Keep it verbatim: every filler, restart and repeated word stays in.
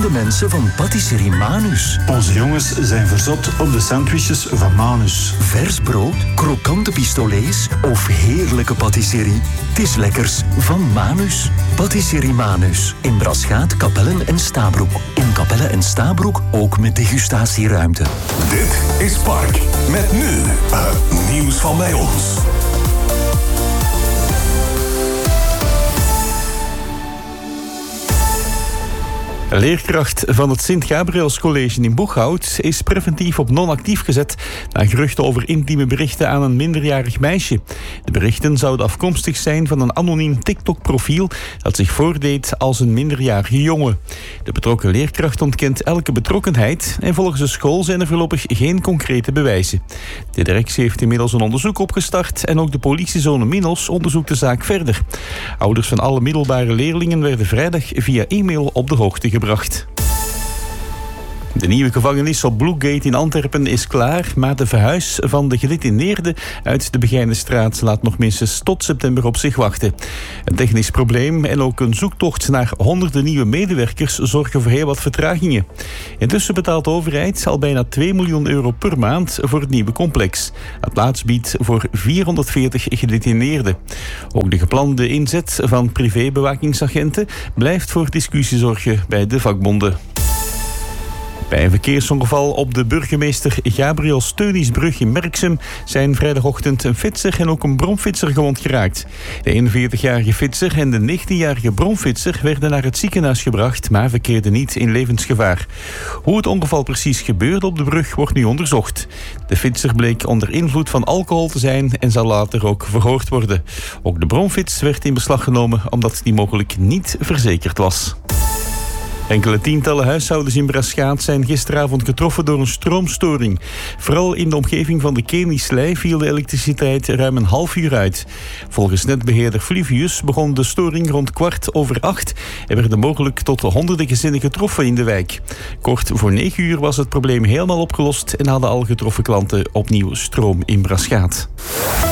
alle mensen van Patisserie Manus. Onze jongens zijn verzot op de sandwiches van Manus. Vers brood, krokante pistolets of heerlijke patisserie. Het is lekkers van Manus. Patisserie Manus. In Braschaat, Capelle en Stabroek. In Capelle en Stabroek ook met degustatieruimte. Dit is Park. Met nu het nieuws van bij ons. Een leerkracht van het Sint-Gabrielscollege in Boeghout is preventief op non-actief gezet na geruchten over intieme berichten aan een minderjarig meisje. De berichten zouden afkomstig zijn van een anoniem TikTok-profiel dat zich voordeed als een minderjarige jongen. De betrokken leerkracht ontkent elke betrokkenheid en volgens de school zijn er voorlopig geen concrete bewijzen. De directie heeft inmiddels een onderzoek opgestart en ook de politiezone Minos onderzoekt de zaak verder. Ouders van alle middelbare leerlingen werden vrijdag via e-mail op de hoogte gebracht. Gebracht. De nieuwe gevangenis op Bloegate in Antwerpen is klaar, maar de verhuis van de gedetineerden uit de Begijnenstraat laat nog minstens tot september op zich wachten. Een technisch probleem en ook een zoektocht naar honderden nieuwe medewerkers zorgen voor heel wat vertragingen. Intussen betaalt de overheid al bijna twee miljoen euro per maand voor het nieuwe complex. Het plaats biedt voor vierhonderdveertig gedetineerden. Ook de geplande inzet van privébewakingsagenten blijft voor discussie zorgen bij de vakbonden. Bij een verkeersongeval op de burgemeester Gabriel Steunisbrug in Merksem zijn vrijdagochtend een fietser en ook een bromfietser gewond geraakt. De eenenveertigjarige fietser en de negentienjarige bromfietser werden naar het ziekenhuis gebracht, maar verkeerden niet in levensgevaar. Hoe het ongeval precies gebeurde op de brug wordt nu onderzocht. De fietser bleek onder invloed van alcohol te zijn en zal later ook verhoord worden. Ook de bromfiets werd in beslag genomen omdat die mogelijk niet verzekerd was. Enkele tientallen huishoudens in Braschaat zijn gisteravond getroffen door een stroomstoring. Vooral in de omgeving van de Kenislei viel de elektriciteit ruim een half uur uit. Volgens netbeheerder Fluvius begon de storing rond kwart over acht. Er werden mogelijk tot honderden gezinnen getroffen in de wijk. Kort voor negen uur was het probleem helemaal opgelost en hadden al getroffen klanten opnieuw stroom in Braschaat.